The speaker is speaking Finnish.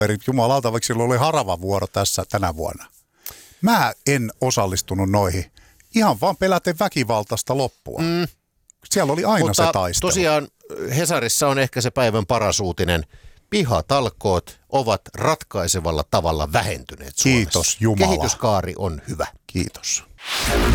Jumalauta, vaikka silloin oli harava vuoro tässä tänä vuonna. Mä en osallistunut noihin. Ihan vaan peläten väkivaltaista loppua. Siellä oli aina se taistelu. Tosiaan Hesarissa on ehkä se päivän paras uutinen. Pihatalkoot ovat ratkaisevalla tavalla vähentyneet Suomessa. Kiitos Jumala. Kehityskaari on hyvä. Kiitos.